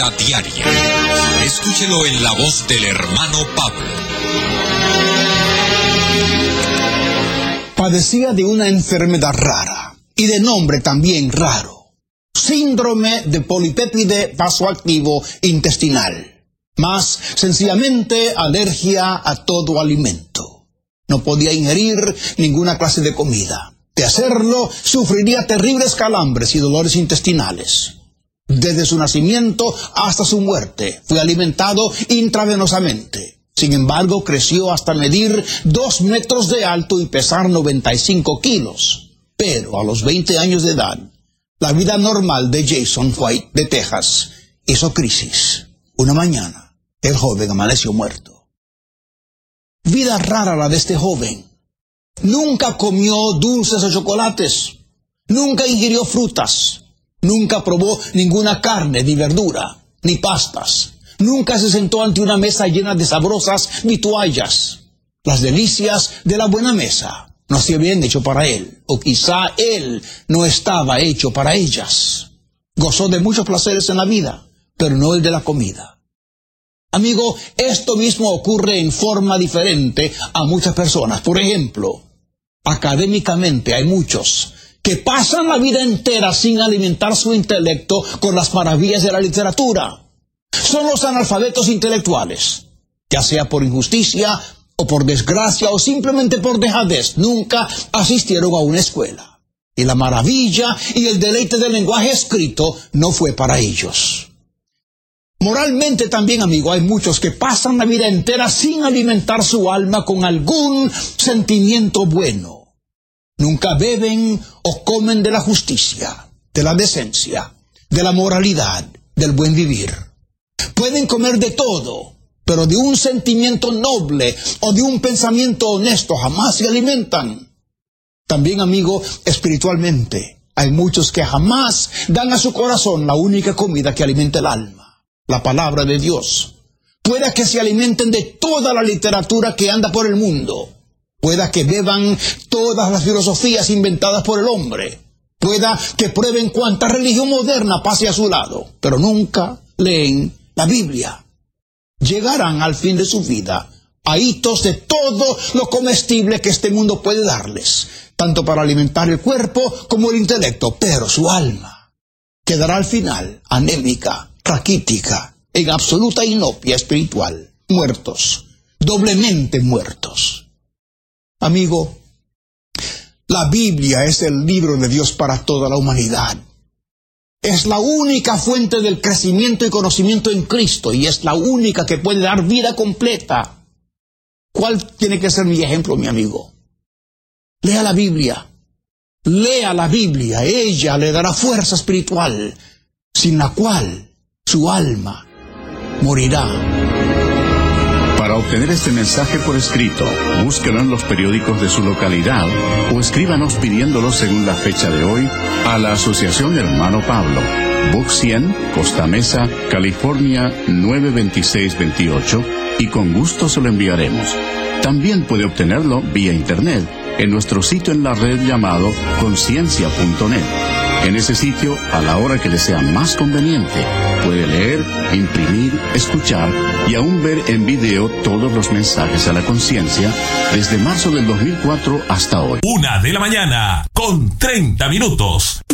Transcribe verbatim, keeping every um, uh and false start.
vida diaria. Escúchelo en la voz del hermano Pablo. Padecía de una enfermedad rara y de nombre también raro: síndrome de polipépide vasoactivo intestinal. Más sencillamente, alergia a todo alimento. No podía ingerir ninguna clase de comida. De hacerlo, sufriría terribles calambres y dolores intestinales. Desde su nacimiento hasta su muerte, fue alimentado intravenosamente. Sin embargo, creció hasta medir dos metros de alto y pesar noventa y cinco kilos. Pero a los veinte años de edad, la vida normal de Jason White de Texas hizo crisis. Una mañana, el joven amaneció muerto. Vida rara la de este joven. Nunca comió dulces o chocolates. Nunca ingirió frutas. Nunca probó ninguna carne, ni verdura, ni pastas. Nunca se sentó ante una mesa llena de sabrosas vituallas. Las delicias de la buena mesa no se habían hecho para él, o quizá él no estaba hecho para ellas. Gozó de muchos placeres en la vida, pero no el de la comida. Amigo, esto mismo ocurre en forma diferente a muchas personas. Por ejemplo, académicamente hay muchos que pasan la vida entera sin alimentar su intelecto con las maravillas de la literatura. Son los analfabetos intelectuales, ya sea por injusticia o por desgracia o simplemente por dejadez. Nunca asistieron a una escuela. Y la maravilla y el deleite del lenguaje escrito no fue para ellos. Moralmente también, amigo, hay muchos que pasan la vida entera sin alimentar su alma con algún sentimiento bueno. Nunca beben o comen de la justicia, de la decencia, de la moralidad, del buen vivir. Pueden comer de todo, pero de un sentimiento noble o de un pensamiento honesto jamás se alimentan. También, amigo, espiritualmente, hay muchos que jamás dan a su corazón la única comida que alimenta el alma, la palabra de Dios. Pueda que se alimenten de toda la literatura que anda por el mundo. Pueda que beban todas las filosofías inventadas por el hombre. Pueda que prueben cuanta religión moderna pase a su lado, pero nunca leen la Biblia. Llegarán al fin de su vida ahitos de todo lo comestible que este mundo puede darles, tanto para alimentar el cuerpo como el intelecto, pero su alma quedará al final anémica, raquítica, en absoluta inopia espiritual, muertos, doblemente muertos. Amigo, la Biblia es el libro de Dios para toda la humanidad. Es la única fuente del crecimiento y conocimiento en Cristo, y es la única que puede dar vida completa. ¿Cuál tiene que ser mi ejemplo, mi amigo? Lea la Biblia. Lea la Biblia. Ella le dará fuerza espiritual, sin la cual su alma morirá. Para obtener este mensaje por escrito, búsquelo en los periódicos de su localidad o escríbanos pidiéndolo según la fecha de hoy a la Asociación Hermano Pablo, Box cien, Costa Mesa, California nueve veintiséis veintiocho, y con gusto se lo enviaremos. También puede obtenerlo vía internet en nuestro sitio en la red llamado conciencia punto net. En ese sitio, a la hora que le sea más conveniente, puede leer, imprimir, escuchar y aún ver en video todos los mensajes a la conciencia desde marzo del dos mil cuatro hasta hoy. Una de la mañana con treinta minutos.